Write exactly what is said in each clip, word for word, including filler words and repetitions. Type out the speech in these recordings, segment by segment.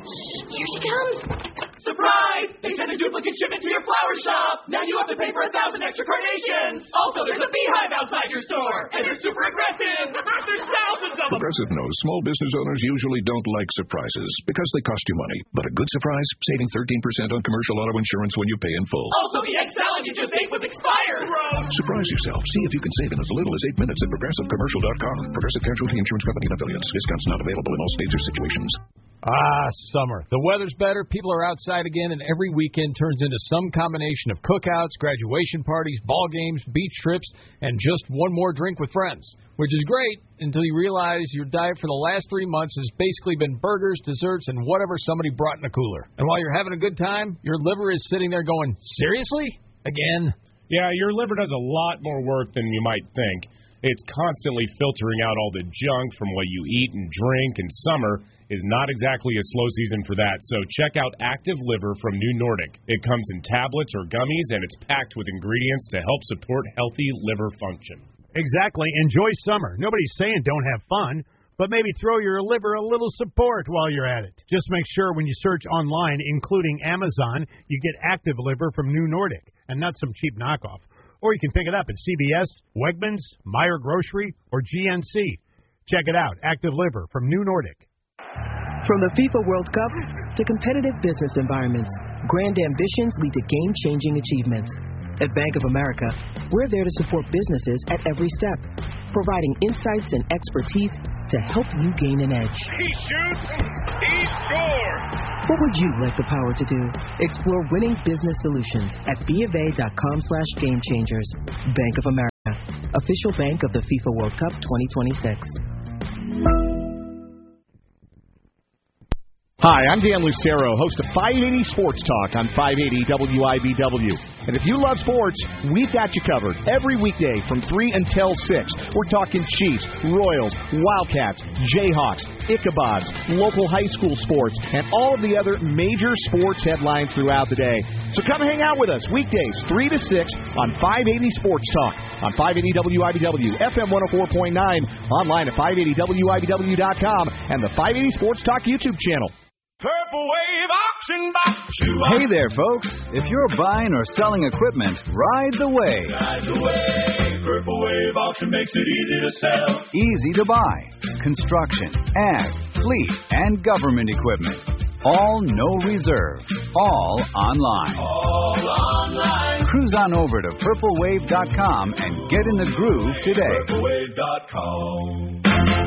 Shh, here she comes. Surprise! They sent a duplicate shipment to your flower shop. Now you have to pay for a thousand extra carnations. Also, there's a beehive outside your store. And they're super aggressive. There's thousands of them. Progressive knows small business owners usually don't like surprises because they cost you money. But a good surprise, saving thirteen percent on commercial auto insurance when you pay in full. Also, the egg salad you just ate was expired. Gross. Surprise yourself. See if you can save in as little as eight minutes at progressive commercial dot com. Progressive Casualty Insurance Company and affiliates. Discounts not available in all states or situations. Ah, summer. The weather's better, people are outside again, and every weekend turns into some combination of cookouts, graduation parties, ball games, beach trips, and just one more drink with friends. Which is great until you realize your diet for the last three months has basically been burgers, desserts, and whatever somebody brought in a cooler. And while you're having a good time, your liver is sitting there going, seriously? Again? Yeah, your liver does a lot more work than you might think. It's constantly filtering out all the junk from what you eat and drink, and summer is not exactly a slow season for that. So check out Active Liver from New Nordic. It comes in tablets or gummies, and it's packed with ingredients to help support healthy liver function. Exactly. Enjoy summer. Nobody's saying don't have fun, but maybe throw your liver a little support while you're at it. Just make sure when you search online, including Amazon, you get Active Liver from New Nordic, and not some cheap knockoff. Or you can pick it up at C V S, Wegmans, Meijer Grocery, or G N C. Check it out, Active Liver from New Nordic. From the FIFA World Cup to competitive business environments, grand ambitions lead to game-changing achievements. At Bank of America, we're there to support businesses at every step, providing insights and expertise to help you gain an edge. He shoots, he scores! What would you like the power to do? Explore winning business solutions at BofA.com slash game changers. Bank of America, official bank of the FIFA World Cup twenty twenty-six. Hi, I'm Dan Lucero, host of five eighty Sports Talk on five eighty W I B W. And if you love sports, we've got you covered. Every weekday from three until six, we're talking Chiefs, Royals, Wildcats, Jayhawks, Ichabods, local high school sports, and all of the other major sports headlines throughout the day. So come hang out with us weekdays three to six on five eighty Sports Talk on five eighty W I B W, F M one oh four point nine, online at five eighty W I B W dot com, and the five eighty Sports Talk YouTube channel. Purple Wave Auction Box. Hey there, folks. If you're buying or selling equipment, ride the wave. Ride the wave. Purple Wave Auction makes it easy to sell. Easy to buy. Construction, ag, fleet, and government equipment. All no reserve. All online. All online. Cruise on over to purple wave dot com and get in the groove today. purple wave dot com.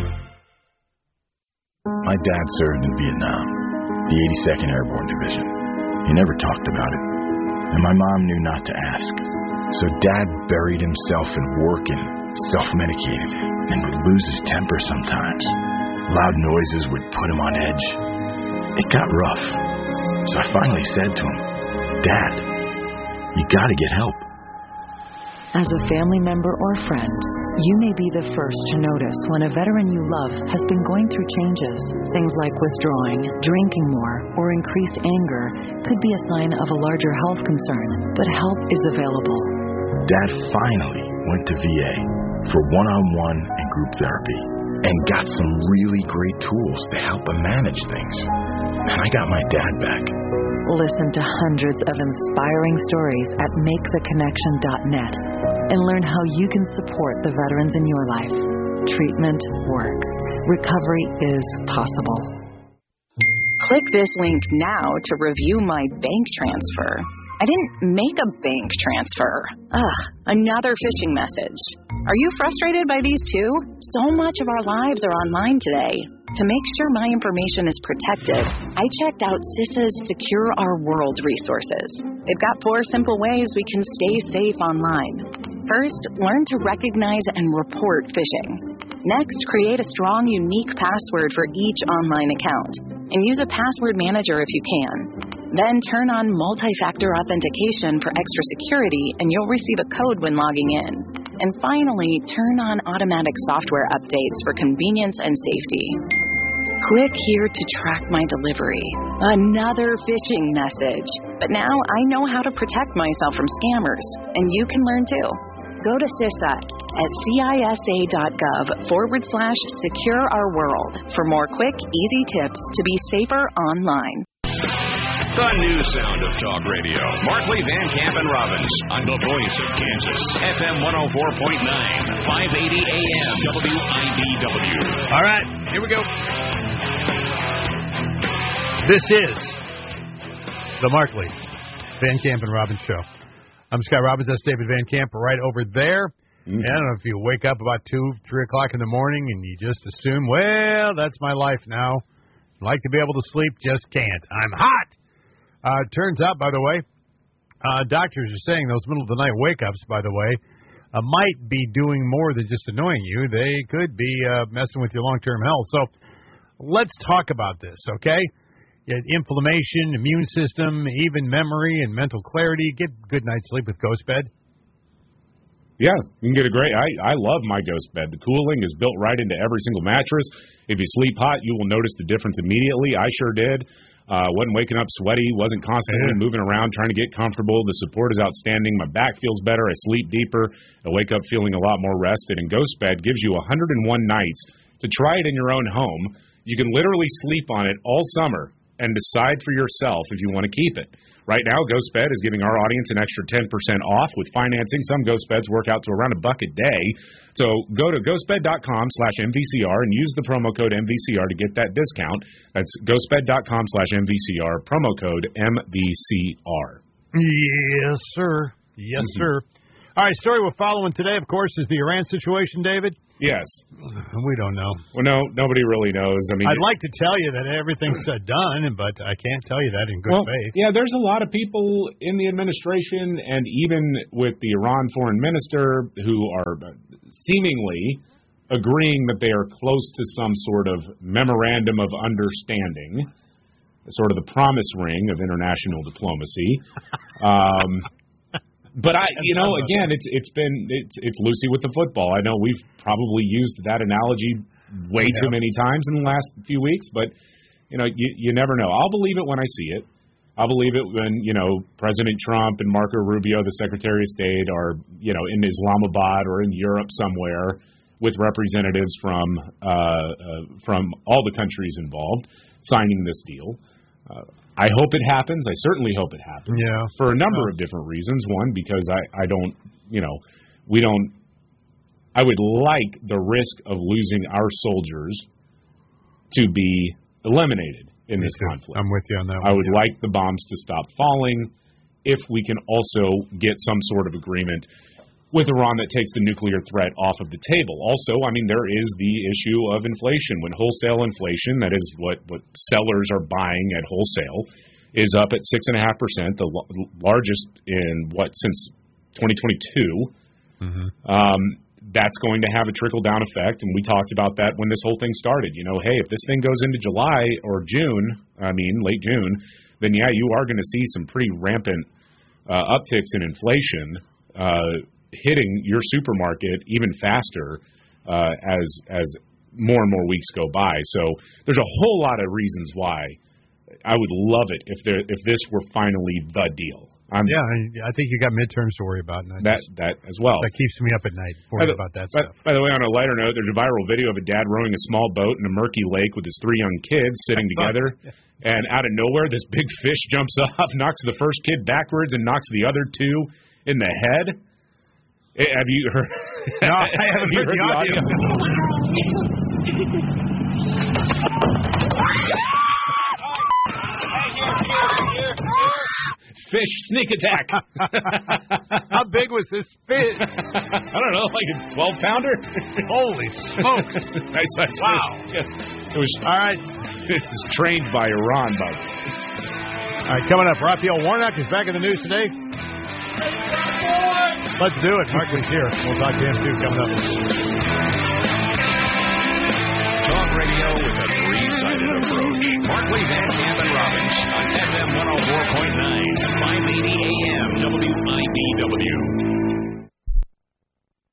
My dad served in Vietnam, the eighty-second Airborne Division. He never talked about it, and my mom knew not to ask. So Dad buried himself in work and self-medicated, and would lose his temper sometimes. Loud noises would put him on edge. It got rough, so I finally said to him, Dad, you gotta get help. As a family member or friend, you may be the first to notice when a veteran you love has been going through changes. Things like withdrawing, drinking more, or increased anger could be a sign of a larger health concern, but help is available. Dad finally went to V A for one-on-one and group therapy and got some really great tools to help him manage things. And I got my dad back. Listen to hundreds of inspiring stories at make the connection dot net and learn how you can support the veterans in your life. Treatment works. Recovery is possible. Click this link now to review my bank transfer. I didn't make a bank transfer. Ugh, another phishing message. Are you frustrated by these too? So much of our lives are online today. To make sure my information is protected, I checked out CISA's Secure Our World resources. They've got four simple ways we can stay safe online. First, learn to recognize and report phishing. Next, create a strong, unique password for each online account, and use a password manager if you can. Then turn on multi-factor authentication for extra security, and you'll receive a code when logging in. And finally, turn on automatic software updates for convenience and safety. Click here to track my delivery. Another phishing message. But now I know how to protect myself from scammers, and you can learn too. Go to CISA at cisa.gov forward slash secure our world for more quick, easy tips to be safer online. The new sound of talk radio. Markley, Van Camp, and Robbins on the voice of Kansas. F M one oh four point nine, five eighty A M, W I B W. All right, here we go. This is the Markley, Van Camp, and Robbins show. I'm Scott Robbins. That's David Van Camp right over there. Mm-hmm. And I don't know if you wake up about two, three o'clock in the morning and you just assume, well, that's my life now. Like to be able to sleep, just can't. I'm hot. Uh, turns out, by the way, uh, doctors are saying those middle-of-the-night wake-ups, by the way, uh, might be doing more than just annoying you. They could be uh, messing with your long-term health. So let's talk about this, okay? Yeah, inflammation, immune system, even memory and mental clarity. Get good night's sleep with Ghost Bed. Yeah, you can get a great, I, I love my Ghost Bed. The cooling is built right into every single mattress. If you sleep hot, you will notice the difference immediately. I sure did. Uh, wasn't waking up sweaty, wasn't constantly yeah. moving around trying to get comfortable. The support is outstanding. My back feels better. I sleep deeper. I wake up feeling a lot more rested. And Ghost Bed gives you one hundred one nights to try it in your own home. You can literally sleep on it all summer and decide for yourself if you want to keep it. Right now, Ghost Bed is giving our audience an extra ten percent off with financing. Some Ghost Beds work out to around a buck a day. So go to ghostbed.com slash MVCR and use the promo code M V C R to get that discount. That's ghostbed.com slash MVCR, promo code M V C R. Yes, sir. Yes, mm-hmm. sir. All right, story we're following today, of course, is the Iran situation, David. Yes. We don't know. Well, no, nobody really knows. I mean, I'd like to tell you that everything's uh, done, but I can't tell you that in good well, faith. Yeah, there's a lot of people in the administration and even with the Iran foreign minister who are seemingly agreeing that they are close to some sort of memorandum of understanding, sort of the promise ring of international diplomacy. Um But I, you know, again, it's it's been it's it's Lucy with the football. I know we've probably used that analogy way yeah. too many times in the last few weeks, but you know, you you never know. I'll believe it when I see it. I'll believe it when you know President Trump and Marco Rubio, the Secretary of State, are you know in Islamabad or in Europe somewhere with representatives from uh, uh, from all the countries involved signing this deal. Uh, I hope it happens. I certainly hope it happens. Yeah. For a number of different reasons. One, because I, I don't, you know, we don't, I would like the risk of losing our soldiers to be eliminated in Me this too. conflict. I'm with you on that one. I would yeah. like the bombs to stop falling if we can also get some sort of agreement with Iran that takes the nuclear threat off of the table. Also, I mean, there is the issue of inflation. When wholesale inflation, that is what, what sellers are buying at wholesale, is up at six point five percent, the l- largest in, what, since twenty twenty-two. Mm-hmm. Um, that's going to have a trickle-down effect, and we talked about that when this whole thing started. You know, hey, if this thing goes into July or June, I mean, late June, then, yeah, you are going to see some pretty rampant uh, upticks in inflation uh hitting your supermarket even faster uh, as as more and more weeks go by. So there's a whole lot of reasons why I would love it if there if this were finally the deal. I'm, yeah, I think you got midterms to worry about. That just, that as well. That keeps me up at night worrying about that by, stuff. By the way, on a lighter note, there's a viral video of a dad rowing a small boat in a murky lake with his three young kids sitting together. And out of nowhere, this big fish jumps off, knocks the first kid backwards, and knocks the other two in the head. Have you heard? No, I haven't heard, heard the audio. Fish sneak attack. How big was this fish? I don't know, like a twelve pounder. Holy smokes! Nice size wow. fish. Yes. It was all right. It was trained by Iran, bud. All right, coming up, Raphael Warnock is back in the news today. Let's do it. Markley's here. We'll talk to him too coming up. Talk radio with a three-sided approach. Markley, Van Camp, and Robbins on F M one oh four point nine, five eighty A M, W I B W. Every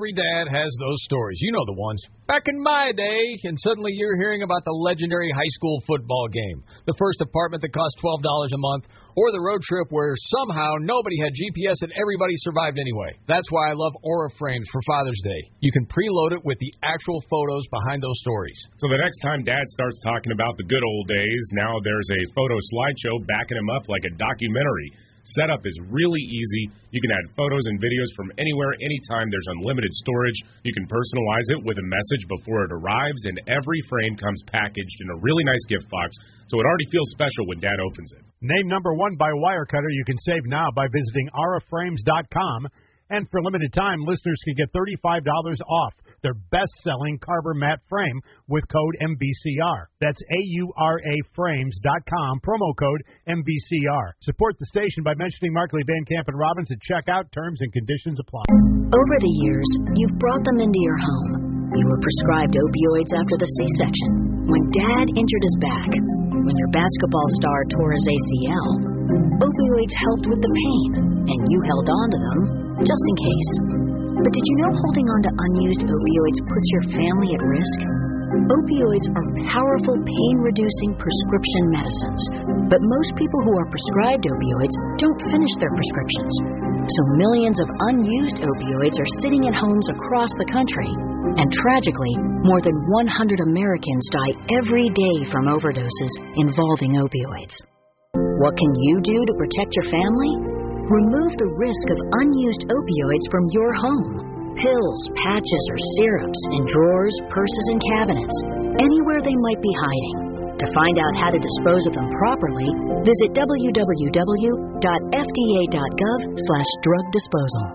every dad has those stories. You know the ones. Back in my day, and suddenly you're hearing about the legendary high school football game, the first apartment that cost twelve dollars a month, or the road trip where somehow nobody had G P S and everybody survived anyway. That's why I love Aura Frames for Father's Day. You can preload it with the actual photos behind those stories. So the next time Dad starts talking about the good old days, now there's a photo slideshow backing him up like a documentary. Setup is really easy. You can add photos and videos from anywhere, anytime. There's unlimited storage. You can personalize it with a message before it arrives, and every frame comes packaged in a really nice gift box, so it already feels special when Dad opens it. Named number one by Wirecutter, you can save now by visiting aura frames dot com. And for limited time, listeners can get thirty-five dollars off their best-selling Carver matte frame with code M B C R. That's A U R A frames dot com, promo code M B C R. Support the station by mentioning Markley, Van Camp, and Robbins at checkout. Terms and conditions apply. Over the years, you've brought them into your home. You were prescribed opioids after the C-section, when Dad injured his back, when your basketball star tore his A C L. Opioids helped with the pain, and you held on to them just in case. But did you know holding on to unused opioids puts your family at risk? Opioids are powerful pain-reducing prescription medicines, but most people who are prescribed opioids don't finish their prescriptions. So millions of unused opioids are sitting in homes across the country, and tragically, more than one hundred Americans die every day from overdoses involving opioids. What can you do to protect your family? Remove the risk of unused opioids from your home. Pills, patches, or syrups in drawers, purses, and cabinets, anywhere they might be hiding. To find out how to dispose of them properly, visit w w w dot f d a dot gov slash drug disposal.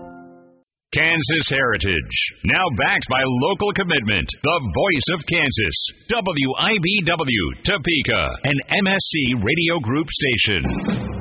Kansas Heritage, now backed by local commitment, the voice of Kansas, W I B W, Topeka, an M S C Radio Group station.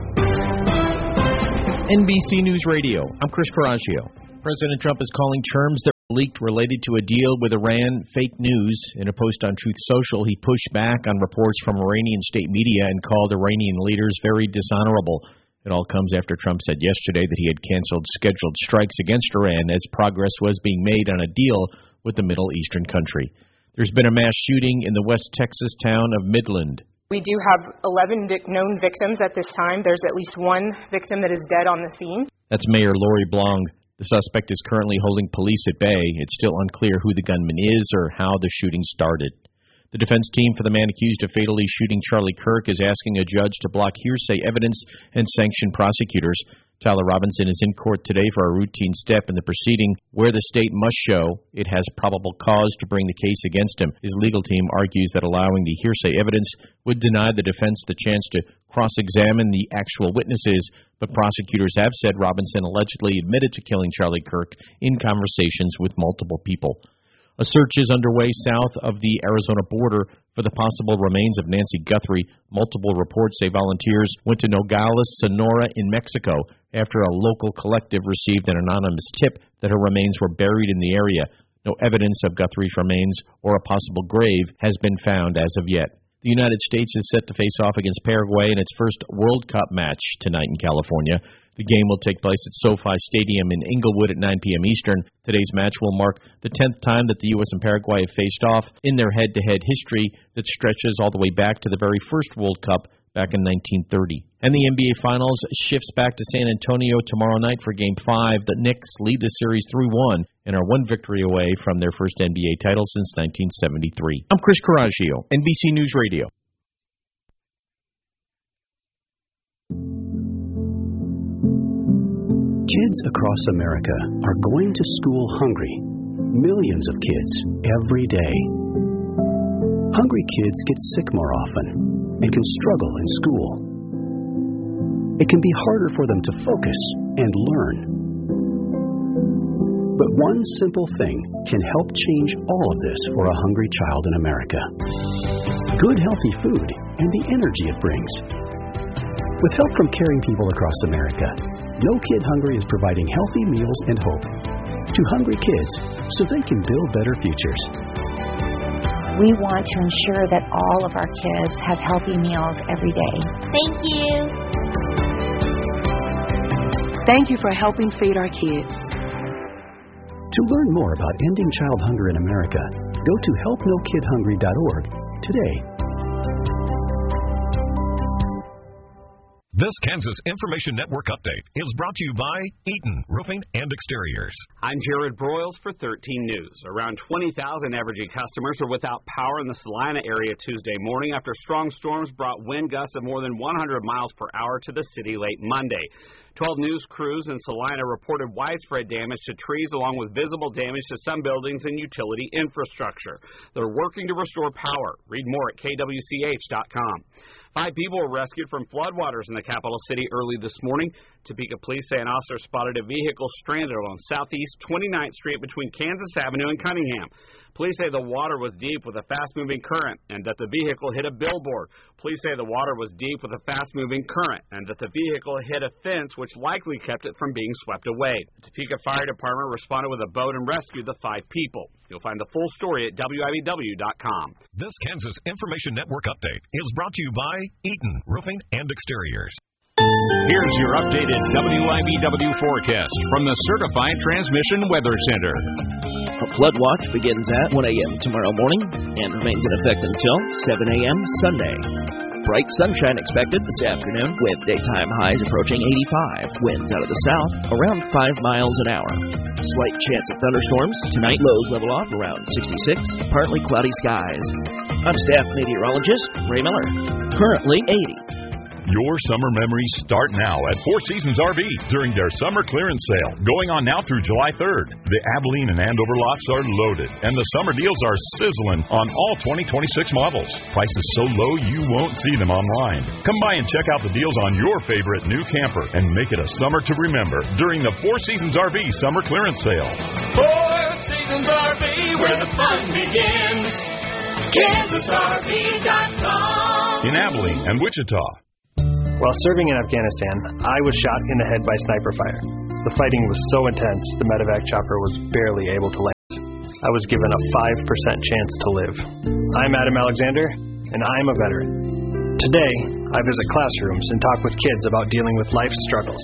N B C News Radio, I'm Chris Coraggio. President Trump is calling terms that were leaked related to a deal with Iran fake news. In a post on Truth Social, he pushed back on reports from Iranian state media and called Iranian leaders very dishonorable. It all comes after Trump said yesterday that he had canceled scheduled strikes against Iran as progress was being made on a deal with the Middle Eastern country. There's been a mass shooting in the West Texas town of Midland. We do have eleven vic- known victims at this time. There's at least one victim that is dead on the scene. That's Mayor Lori Blong. The suspect is currently holding police at bay. It's still unclear who the gunman is or how the shooting started. The defense team for the man accused of fatally shooting Charlie Kirk is asking a judge to block hearsay evidence and sanction prosecutors. Tyler Robinson is in court today for a routine step in the proceeding where the state must show it has probable cause to bring the case against him. His legal team argues that allowing the hearsay evidence would deny the defense the chance to cross-examine the actual witnesses, but prosecutors have said Robinson allegedly admitted to killing Charlie Kirk in conversations with multiple people. A search is underway south of the Arizona border for the possible remains of Nancy Guthrie. Multiple reports say volunteers went to Nogales, Sonora in Mexico after a local collective received an anonymous tip that her remains were buried in the area. No evidence of Guthrie's remains or a possible grave has been found as of yet. The United States is set to face off against Paraguay in its first World Cup match tonight in California. The game will take place at SoFi Stadium in Inglewood at nine p.m. Eastern. Today's match will mark the tenth time that the U S and Paraguay have faced off in their head-to-head history that stretches all the way back to the very first World Cup back in nineteen thirty. And the N B A Finals shifts back to San Antonio tomorrow night for Game five. The Knicks lead the series three one and are one victory away from their first N B A title since nineteen seventy-three. I'm Chris Coraggio, N B C News Radio. Kids across America are going to school hungry. Millions of kids every day. Hungry kids get sick more often and can struggle in school. It can be harder for them to focus and learn. But one simple thing can help change all of this for a hungry child in America. Good, healthy food and the energy it brings. With help from caring people across America, No Kid Hungry is providing healthy meals and hope to hungry kids so they can build better futures. We want to ensure that all of our kids have healthy meals every day. Thank you. Thank you for helping feed our kids. To learn more about ending child hunger in America, go to help no kid hungry dot org today. This Kansas Information Network update is brought to you by Eaton Roofing and Exteriors. I'm Jared Broyles for thirteen News. Around twenty thousand Evergy customers were without power in the Salina area Tuesday morning after strong storms brought wind gusts of more than one hundred miles per hour to the city late Monday. twelve News crews in Salina reported widespread damage to trees along with visible damage to some buildings and utility infrastructure. They're working to restore power. Read more at K W C H dot com. Five people were rescued from floodwaters in the capital city early this morning. Topeka police say an officer spotted a vehicle stranded on Southeast twenty-ninth Street between Kansas Avenue and Cunningham. Police say the water was deep with a fast-moving current and that the vehicle hit a billboard. Police say the water was deep with a fast-moving current and that the vehicle hit a fence, which likely kept it from being swept away. The Topeka Fire Department responded with a boat and rescued the five people. You'll find the full story at W I B W dot com. This Kansas Information Network update is brought to you by Eaton Roofing and Exteriors. Here's your updated W I B W forecast from the Certified Transmission Weather Center. A flood watch begins at one a.m. tomorrow morning and remains in effect until seven a.m. Sunday. Bright sunshine expected this afternoon with daytime highs approaching eighty-five. Winds out of the south around five miles an hour. Slight chance of thunderstorms. Tonight lows level off around sixty-six. Partly cloudy skies. I'm staff meteorologist Ray Miller. Currently eighty. Your summer memories start now at Four Seasons R V during their summer clearance sale, going on now through July third. The Abilene and Andover lots are loaded, and the summer deals are sizzling on all twenty twenty-six models. Prices so low you won't see them online. Come by and check out the deals on your favorite new camper and make it a summer to remember during the Four Seasons R V summer clearance sale. Four Seasons R V, where the fun begins. Kansas R V dot com. In Abilene and Wichita. While serving in Afghanistan, I was shot in the head by sniper fire. The fighting was so intense, the medevac chopper was barely able to land. I was given a five percent chance to live. I'm Adam Alexander, and I'm a veteran. Today, I visit classrooms and talk with kids about dealing with life's struggles.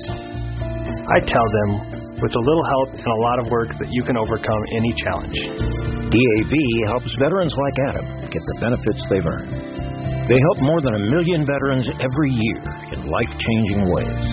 I tell them, with a little help and a lot of work, that you can overcome any challenge. D A V helps veterans like Adam get the benefits they've earned. They help more than a million veterans every year in life-changing ways.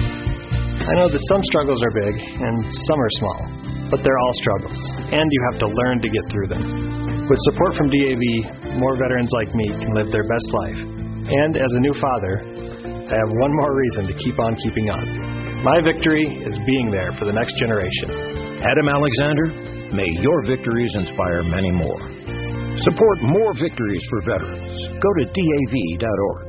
I know that some struggles are big and some are small, but they're all struggles, and you have to learn to get through them. With support from D A V, more veterans like me can live their best life. And as a new father, I have one more reason to keep on keeping on. My victory is being there for the next generation. Adam Alexander, may your victories inspire many more. Support more victories for veterans. Go to D A V dot org.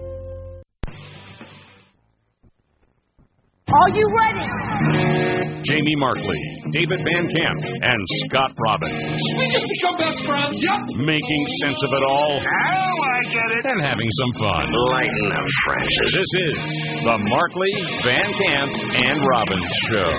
Are you ready? Jamie Markley, David Van Camp, and Scott Robbins. We just become best friends. Yep. Making sense of it all. Now I get it. And having some fun. Lighten up, Francis. This is the Markley, Van Camp, and Robbins Show.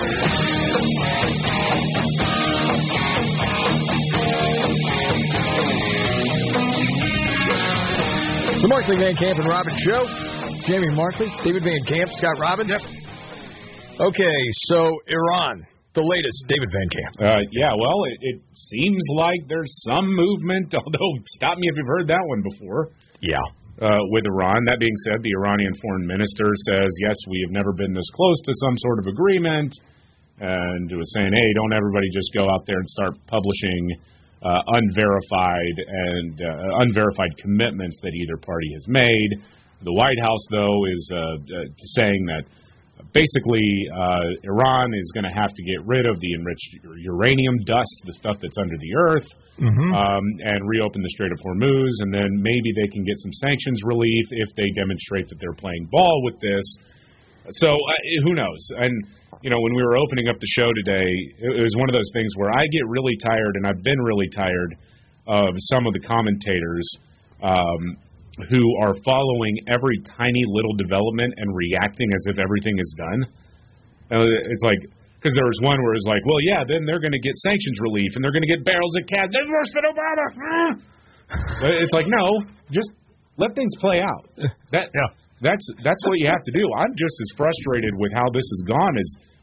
The Markley, Van Camp, and Robbins Show. Jamie Markley, David Van Camp, Scott Robbins. Yep. Okay, so Iran, the latest, David Van Camp. Uh, yeah, well, it, it seems like there's some movement, although stop me if you've heard that one before. Yeah. Uh, with Iran. That being said, the Iranian foreign minister says, yes, we have never been this close to some sort of agreement, and was saying, hey, don't everybody just go out there and start publishing Uh, unverified and uh, unverified commitments that either party has made. The White House, though, is uh, uh, saying that basically uh, Iran is going to have to get rid of the enriched uranium dust, the stuff that's under the earth, mm-hmm. um, and reopen the Strait of Hormuz, and then maybe they can get some sanctions relief if they demonstrate that they're playing ball with this. So uh, who knows? And you know, when we were opening up the show today, it was one of those things where I get really tired, and I've been really tired of some of the commentators um, who are following every tiny little development and reacting as if everything is done. Uh, it's like, because there was one where it's like, well, yeah, then they're going to get sanctions relief, and they're going to get barrels of cash. This is worse than Obama. But it's like, no, just let things play out. That yeah. That's that's what you have to do. I'm just as frustrated with how this has gone as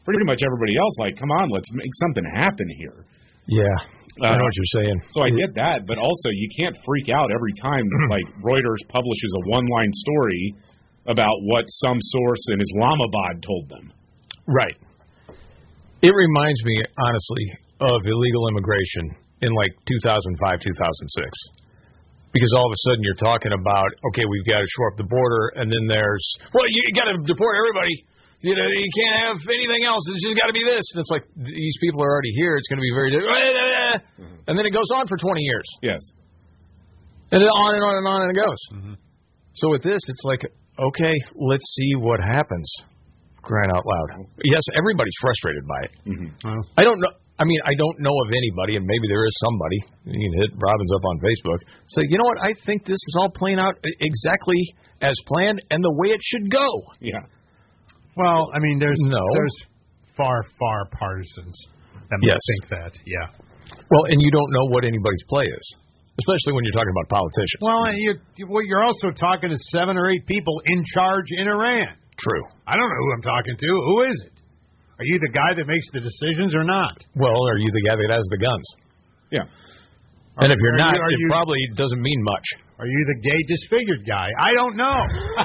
pretty much everybody else, like, come on, let's make something happen here. Yeah, I know Uh, what you're saying. So I get that, but also you can't freak out every time like Reuters publishes a one-line story about what some source in Islamabad told them. Right. It reminds me, honestly, of illegal immigration in like two thousand five, two thousand six. Because all of a sudden you're talking about, okay, we've got to shore up the border, and then there's, well, you got to deport everybody. You know, you can't have anything else. It's just got to be this. And it's like, these people are already here. It's going to be very different. Mm-hmm. And then it goes on for twenty years. Yes. And then on and on and on and it goes. Mm-hmm. So with this, it's like, okay, let's see what happens. Crying out loud. Yes, everybody's frustrated by it. Mm-hmm. I don't know. I mean, I don't know of anybody, and maybe there is somebody. You can hit Robbins up on Facebook. Say, you know what? I think this is all playing out exactly as planned and the way it should go. Yeah. Well, I mean, there's no. there's far, far partisans that yes. think that. Yeah. Well, and you don't know what anybody's play is, especially when you're talking about politicians. Well, you, well, you're also talking to seven or eight people in charge in Iran. True. I don't know who I'm talking to. Who is it? Are you the guy that makes the decisions or not? Well, are you the guy that has the guns? Yeah. And if you're are not, you, it you, probably doesn't mean much. Are you the gay disfigured guy? I don't know.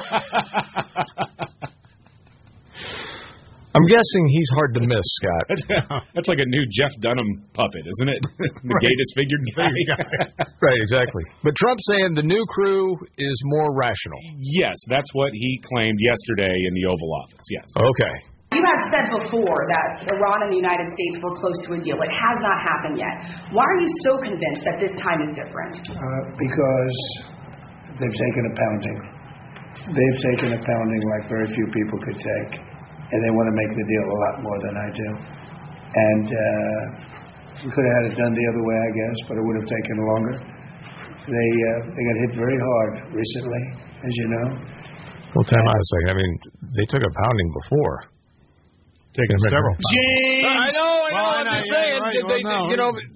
I'm guessing he's hard to miss, Scott. That's, that's like a new Jeff Dunham puppet, isn't it? The Right. gay disfigured guy. Right, exactly. But Trump's saying the new crew is more rational. Yes, that's what he claimed yesterday in the Oval Office, yes. Okay. You have said before that Iran and the United States were close to a deal. It has not happened yet. Why are you so convinced that this time is different? Uh, because they've taken a pounding. They've taken a pounding like very few people could take. And they want to make the deal a lot more than I do. And uh, we could have had it done the other way, I guess, but it would have taken longer. They uh, they got hit very hard recently, as you know. Well, time out a second. I mean, they took a pounding before. Taking several. I know, I know. Well, I'm I just know, saying. right, Did they, well, no. you know,